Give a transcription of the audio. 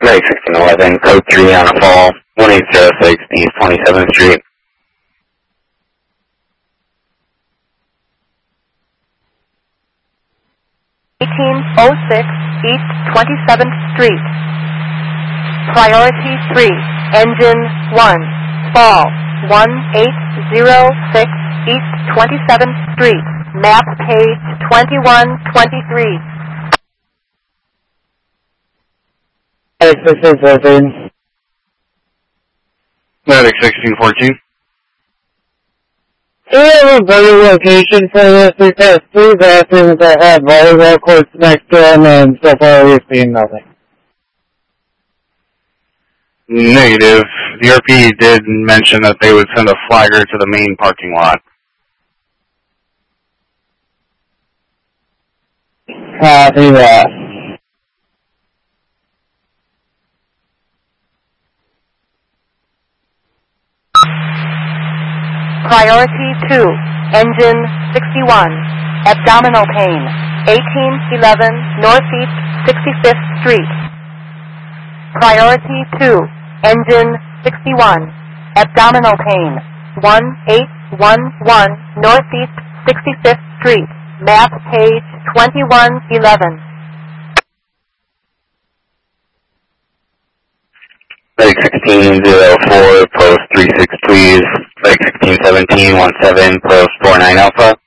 Medic 1611, code 3 on a fall, 1806 East 27th Street. East 27th Street. Priority 3, engine 1, fall 1806 East 27th Street, map page 2123. Medic 1614. Do you have a better location for this? Because 3 bathrooms that have volleyball courts next to them, and so far we've seen nothing. Negative. The RP did mention that they would send a flagger to the main parking lot. Copy that. Priority 2, engine 61, abdominal pain, 1811 Northeast 65th Street. Priority 2, engine 61, abdominal pain, 1811 Northeast 65th Street, map page 2111. Medic 1604, post 36 please. Medic 1617, 17, post 49 Alpha.